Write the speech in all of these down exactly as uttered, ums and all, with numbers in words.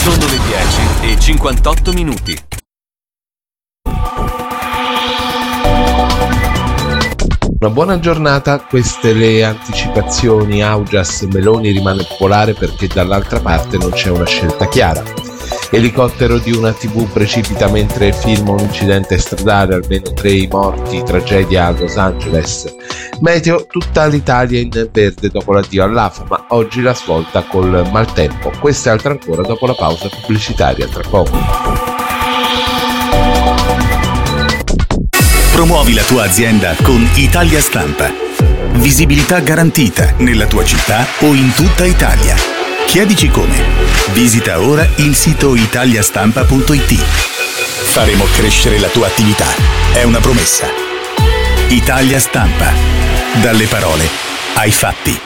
Sono le dieci e cinquantotto minuti. Una buona giornata, queste le anticipazioni. Augias, Meloni rimane popolare perché dall'altra parte non c'è una scelta chiara. Elicottero di una tivù precipita mentre filma un incidente stradale, almeno tre i morti, tragedia a Los Angeles. Meteo, tutta l'Italia in verde dopo l'addio all'A F A, ma oggi la svolta col maltempo. Questa e altra ancora dopo la pausa pubblicitaria, tra poco. Promuovi la tua azienda con Italia Stampa. Visibilità garantita nella tua città o in tutta Italia. Chiedici come. Visita ora il sito italiastampa punto it. Faremo crescere la tua attività. È una promessa. Italia Stampa. Dalle parole ai fatti.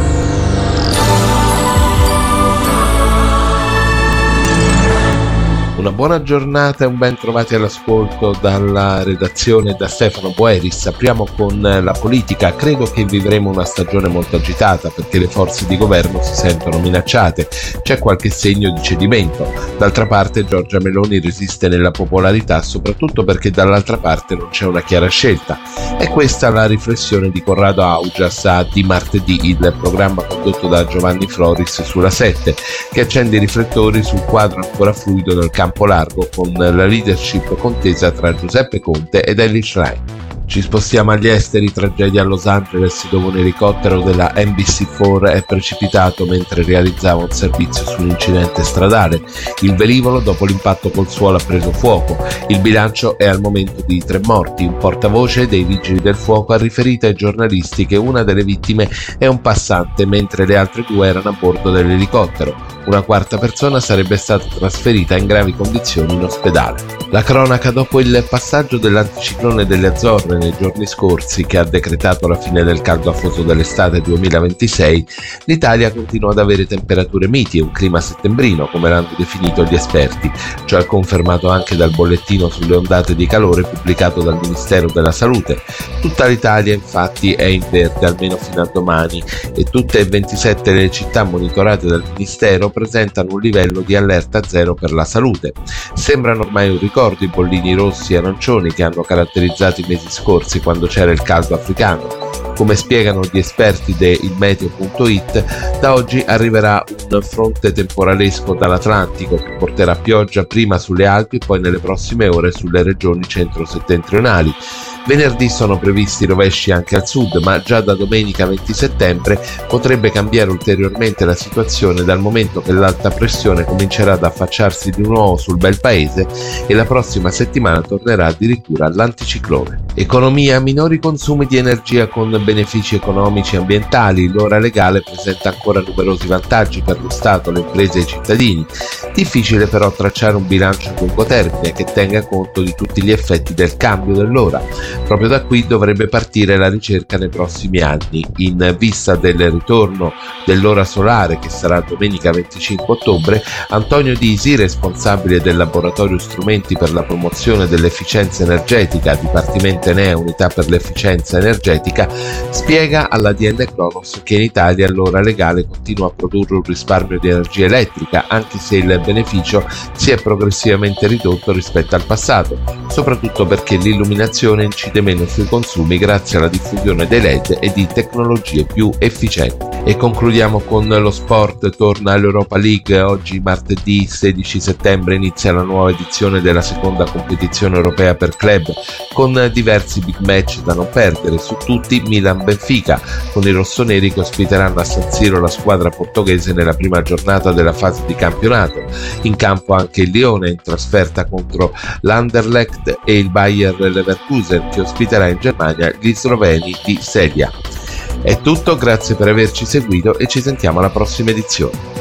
Una buona giornata e un ben trovati all'ascolto dalla redazione da Stefano Boeris. Apriamo con la politica. Credo che vivremo una stagione molto agitata perché le forze di governo si sentono minacciate. C'è qualche segno di cedimento. D'altra parte Giorgia Meloni resiste nella popolarità soprattutto perché dall'altra parte non c'è una chiara scelta. È questa la riflessione di Corrado Augias di martedì, il programma condotto da Giovanni Floris sulla sette, che accende i riflettori sul quadro ancora fluido del campo largo con la leadership contesa tra Giuseppe Conte ed Elly Schlein. Ci spostiamo agli esteri, tragedia a Los Angeles dove un elicottero della N B C quattro è precipitato mentre realizzava un servizio su un incidente stradale. Il velivolo dopo l'impatto col suolo ha preso fuoco. Il bilancio è al momento di tre morti. Un portavoce dei vigili del fuoco ha riferito ai giornalisti che una delle vittime è un passante mentre le altre due erano a bordo dell'elicottero. Una quarta persona sarebbe stata trasferita in gravi condizioni in ospedale. La cronaca dopo il passaggio dell'anticiclone delle Azzorre nei giorni scorsi che ha decretato la fine del caldo afoso dell'estate duemilaventisei, l'Italia continua ad avere temperature miti e un clima settembrino, come l'hanno definito gli esperti, cioè confermato anche dal bollettino sulle ondate di calore pubblicato dal Ministero della Salute. Tutta l'Italia infatti è in verde almeno fino a domani e tutte e ventisette le città monitorate dal Ministero presentano un livello di allerta zero per la salute. Sembrano ormai un ricordo i bollini rossi e arancioni che hanno caratterizzato i mesi scorsi quando c'era il caldo africano. Come spiegano gli esperti di ilmeteo punto it, da oggi arriverà un fronte temporalesco dall'Atlantico che porterà pioggia prima sulle Alpi e poi nelle prossime ore sulle regioni centro-settentrionali. Venerdì sono previsti rovesci anche al sud, ma già da domenica venti settembre potrebbe cambiare ulteriormente la situazione dal momento che l'alta pressione comincerà ad affacciarsi di nuovo sul bel paese e la prossima settimana tornerà addirittura l'anticiclone. Economia, minori consumi di energia con benefici economici e ambientali. L'ora legale presenta ancora numerosi vantaggi per lo Stato, le imprese e i cittadini. Difficile però tracciare un bilancio a lungo termine che tenga conto di tutti gli effetti del cambio dell'ora. Proprio da qui dovrebbe partire la ricerca nei prossimi anni, in vista del ritorno dell'ora solare che sarà domenica venticinque ottobre. Antonio Disi, responsabile del laboratorio strumenti per la promozione dell'efficienza energetica, Dipartimento Enea Unità per l'efficienza energetica, spiega alla D N Cronos che in Italia l'ora legale continua a produrre un risparmio di energia elettrica, anche se il beneficio si è progressivamente ridotto rispetto al passato, soprattutto perché l'illuminazione incide meno sui consumi grazie alla diffusione dei L E D e di tecnologie più efficienti. E concludiamo con lo sport. Torna all'Europa League. Oggi martedì sedici settembre inizia la nuova edizione della seconda competizione europea per club con diversi big match da non perdere, su tutti Milan-Benfica, con i rossoneri che ospiteranno a San Siro la squadra portoghese nella prima giornata della fase di campionato. In campo anche il Lione in trasferta contro l'Anderlecht e il Bayer Leverkusen che ospiterà in Germania gli sloveni di Serie A. È tutto, grazie per averci seguito e ci sentiamo alla prossima edizione.